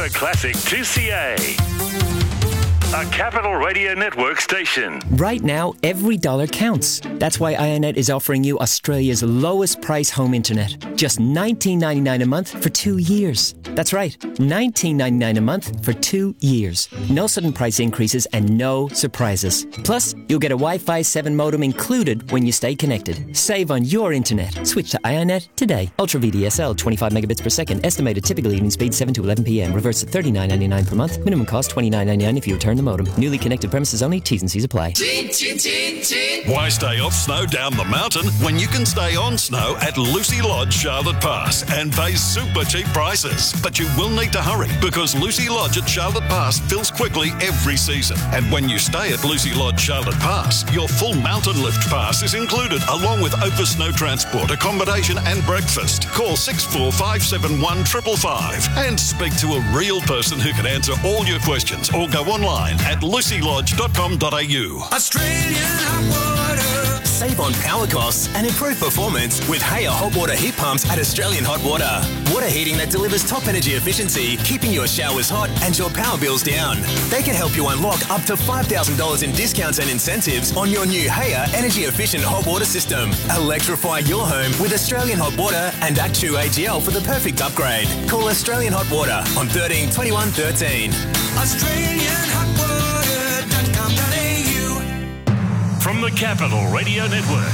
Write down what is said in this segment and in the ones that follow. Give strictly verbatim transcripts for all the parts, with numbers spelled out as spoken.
Forever Classic two C A. A Capital Radio Network station. Right now, every dollar counts. That's why IONET is offering you Australia's lowest price home internet. Just nineteen ninety-nine a month for two years. That's right, nineteen ninety-nine a month for two years. No sudden price increases and no surprises. Plus, you'll get a Wi-Fi seven modem included when you stay connected. Save on your internet. Switch to IONET today. Ultra V D S L, twenty-five megabits per second. Estimated typical evening speed seven to eleven p.m. Reverse at thirty-nine ninety-nine per month. Minimum cost twenty-nine ninety-nine if you return the modem. Newly connected premises only. T's and C's apply. Chin, chin, chin, chin. Why stay off snow down the mountain when you can stay on snow at Lucy Lodge, Charlotte Pass and pay super cheap prices? But you will need to hurry because Lucy Lodge at Charlotte Pass fills quickly every season. And when you stay at Lucy Lodge, Charlotte Pass, your full mountain lift pass is included along with over snow transport, accommodation and breakfast. Call six four five seven one five five five and speak to a real person who can answer all your questions or go online at lucy lodge dot com dot a u. Australian hot water. Save on power costs and improve performance with Haya hot water heat pumps at Australian Hot Water. Water heating that delivers top energy efficiency, keeping your showers hot and your power bills down. They can help you unlock up to five thousand dollars in discounts and incentives on your new Haya energy efficient hot water system. Electrify your home with Australian Hot Water and Act two A G L for the perfect upgrade. Call Australian Hot Water on thirteen twenty-one thirteen. Australian hot water dot com dot a u. From the Capital Radio Network.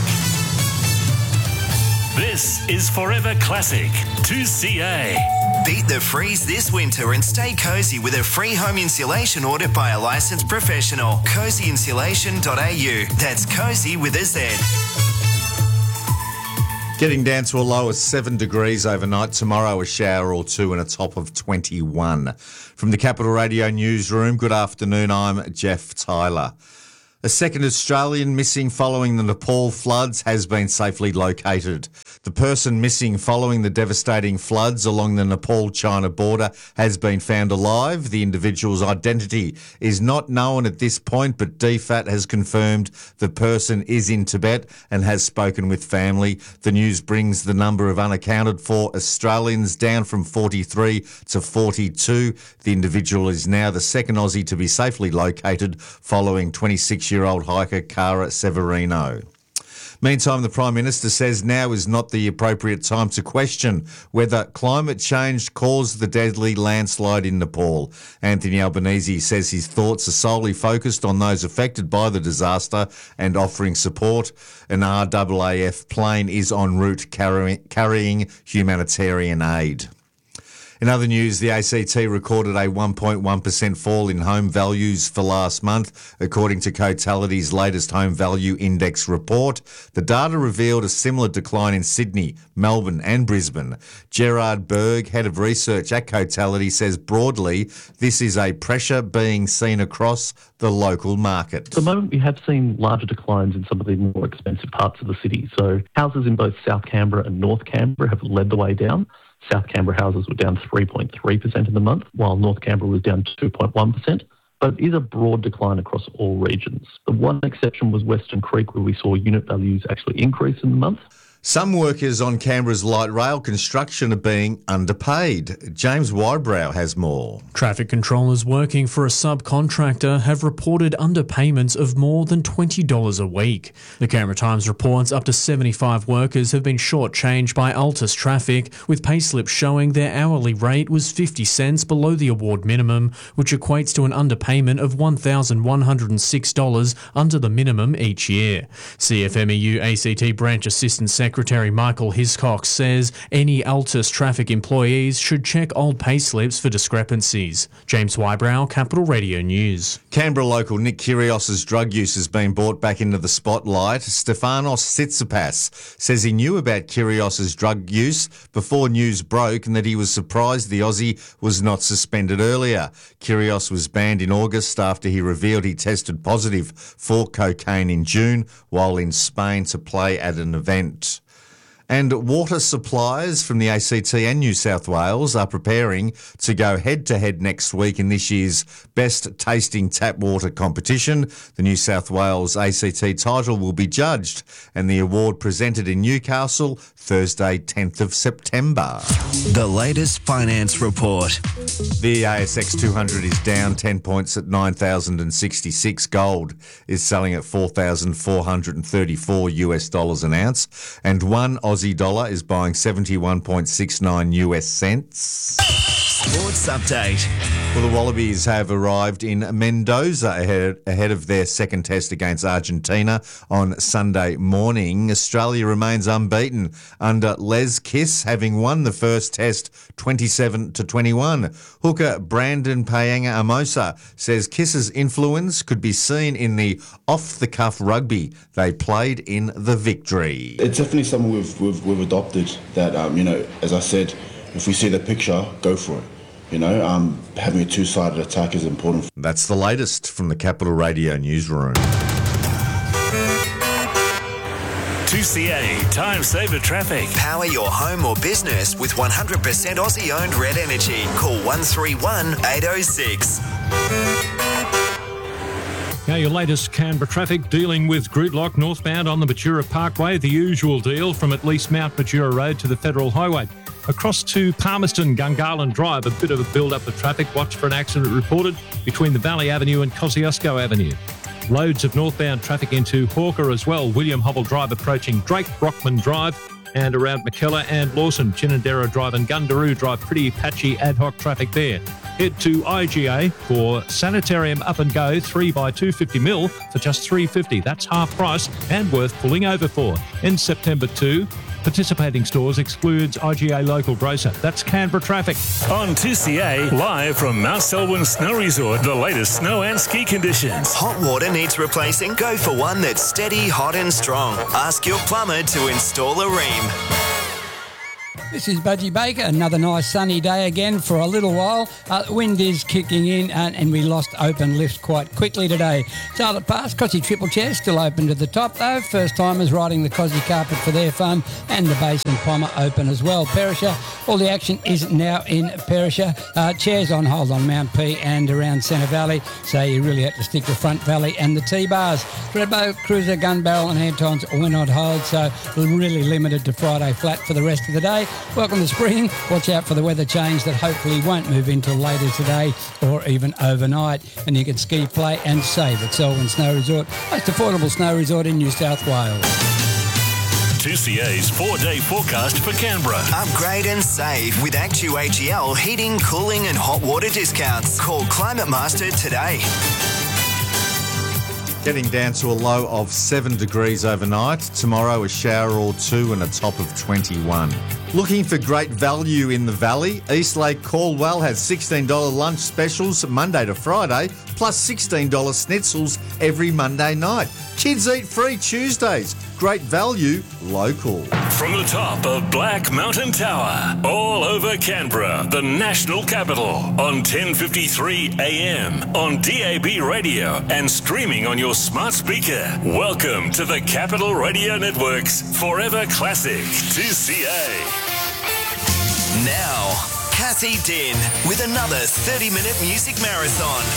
This is Forever Classic two C A. Beat the freeze this winter and stay cozy with a free home insulation ordered by a licensed professional. cozy insulation dot a u. That's cozy with a Z. Getting down to a low of seven degrees overnight. Tomorrow a shower or two and a top of twenty-one. From the Capital Radio Newsroom, good afternoon. I'm Jeff Tyler. A second Australian missing following the Nepal floods has been safely located. The person missing following the devastating floods along the Nepal-China border has been found alive. The individual's identity is not known at this point, but D F A T has confirmed the person is in Tibet and has spoken with family. The news brings the number of unaccounted for Australians down from forty-three to forty-two. The individual is now the second Aussie to be safely located following twenty-six-year-old hiker Cara Severino. Meantime, the Prime Minister says now is not the appropriate time to question whether climate change caused the deadly landslide in Nepal. Anthony Albanese says his thoughts are solely focused on those affected by the disaster and offering support. An R A A F plane is en route carrying, carrying humanitarian aid. In other news, the A C T recorded a one point one percent fall in home values for last month, according to Cotality's latest Home Value Index report. The data revealed a similar decline in Sydney, Melbourne and Brisbane. Gerard Berg, head of research at Cotality, says broadly this is a pressure being seen across the local market. At the moment, we have seen larger declines in some of the more expensive parts of the city. So houses in both South Canberra and North Canberra have led the way down. South Canberra houses were down three point three percent in the month, while North Canberra was down two point one percent. But it is a broad decline across all regions. The one exception was Western Creek, where we saw unit values actually increase in the month. Some workers on Canberra's light rail construction are being underpaid. James Wybrow has more. Traffic controllers working for a subcontractor have reported underpayments of more than twenty dollars a week. The Canberra Times reports up to seventy-five workers have been shortchanged by Altus Traffic, with payslips showing their hourly rate was fifty cents below the award minimum, which equates to an underpayment of one thousand one hundred six dollars under the minimum each year. C F M E U A C T Branch Assistant Secretary Secretary Michael Hiscox says any Altus Traffic employees should check old payslips for discrepancies. James Wybrow, Capital Radio News. Canberra local Nick Kyrgios's drug use has been brought back into the spotlight. Stefanos Tsitsipas says he knew about Kyrgios's drug use before news broke and that he was surprised the Aussie was not suspended earlier. Kyrgios was banned in August after he revealed he tested positive for cocaine in June while in Spain to play at an event. And water suppliers from the A C T and New South Wales are preparing to go head-to-head next week in this year's Best Tasting Tap Water competition. The New South Wales A C T title will be judged and the award presented in Newcastle Thursday, tenth of September. The latest finance report. The A S X two hundred is down ten points at nine thousand sixty-six. Gold is selling at four thousand four hundred thirty-four US dollars an ounce, and one Aussie dollar is buying seventy-one point six nine U S cents. Sports update. Well, the Wallabies have arrived in Mendoza ahead, ahead of their second test against Argentina on Sunday morning. Australia remains unbeaten under Les Kiss, having won the first test twenty-seven to twenty-one. Hooker Brandon Paenga-Amosa says Kiss's influence could be seen in the off-the-cuff rugby they played in the victory. It's definitely something we've, we've, we've adopted that, um, you know, as I said, if we see the picture, go for it. You know, um, having a two-sided attack is important. That's the latest from the Capital Radio newsroom. two C A Time Saver Traffic. Power your home or business with one hundred percent Aussie-owned Red Energy. Call one three one, eight oh six. Now, your latest Canberra traffic dealing with gridlock northbound on the Matura Parkway. The usual deal from at least Mount Matura Road to the Federal Highway. Across to Palmerston, Gungahlin Drive, a bit of a build-up of traffic. Watch for an accident reported between the Valley Avenue and Kosciuszko Avenue. Loads of northbound traffic into Hawker as well. William Hubble Drive approaching Drake Brockman Drive and around McKellar and Lawson. Chinandera Drive and Gundaroo Drive, pretty patchy ad hoc traffic there. Head to I G A for Sanitarium Up and Go three by two hundred fifty mil for just three dollars fifty. That's half price and worth pulling over for. In September too, participating stores excludes I G A local grocer. That's Canberra traffic. On two C A, live from Mount Selwyn Snow Resort, the latest snow and ski conditions. Hot water needs replacing? Go for one that's steady, hot and strong. Ask your plumber to install a ream. This is Budgie Baker. Another nice sunny day again for a little while. Uh, the wind is kicking in and, and we lost open lifts quite quickly today. Charlotte Pass, Cossie Triple Chair still open to the top though. First timers riding the Cossie carpet for their fun, and the Basin Pommer open as well. Perisher, all the action is now in Perisher. Uh, chairs on hold on Mount P and around Centre Valley, so you really have to stick to Front Valley and the T-bars. Threadbow, Cruiser, Gun Barrel and Antons went on hold, so really limited to Friday flat for the rest of the day. Welcome to spring. Watch out for the weather change that hopefully won't move until later today or even overnight. And you can ski, play and save at Selwyn Snow Resort, most affordable snow resort in New South Wales. two C A's four-day forecast for Canberra. Upgrade and save with Actu A G L heating, cooling and hot water discounts. Call Climate Master today. Getting down to a low of seven degrees overnight. Tomorrow a shower or two and a top of twenty-one. Looking for great value in the valley? Eastlake Caldwell has sixteen dollars lunch specials Monday to Friday, plus sixteen dollars schnitzels every Monday night. Kids eat free Tuesdays. Great value, local. From the top of Black Mountain Tower, all over Canberra, the national capital, on ten fifty-three A M, on D A B radio and streaming on your smart speaker. Welcome to the Capital Radio Network's Forever Classic two C A. Now, Kathy Din with another thirty-minute music marathon.